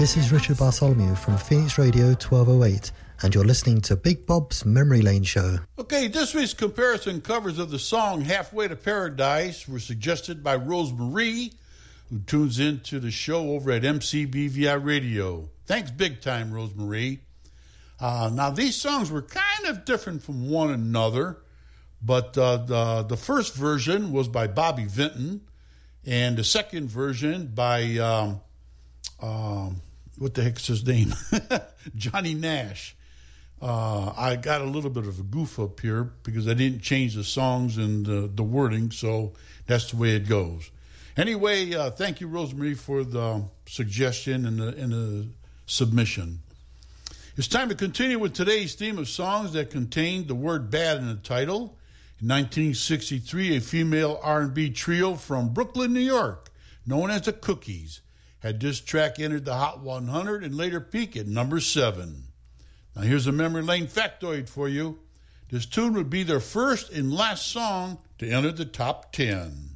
This is Richard Bartholomew from Phoenix Radio 1208, and you're listening to Big Bob's Memory Lane Show. Okay, this week's comparison covers of the song Halfway to Paradise were suggested by Rosemarie, who tunes into the show over at MCBVI Radio. Thanks big time, Rosemarie. Now, these songs were kind of different from one another, but the first version was by Bobby Vinton, and the second version by... what the heck's his name? Johnny Nash. I got a little bit of a goof up here because I didn't change the songs and the wording, so that's the way it goes. Anyway, thank you, Rosemarie, for the suggestion and the submission. It's time to continue with today's theme of songs that contained the word bad in the title. In 1963, a female R&B trio from Brooklyn, New York, known as the Cookies, had this track entered the Hot 100 and later peak at number 7. Now here's a memory lane factoid for you. This tune would be their first and last song to enter the top 10.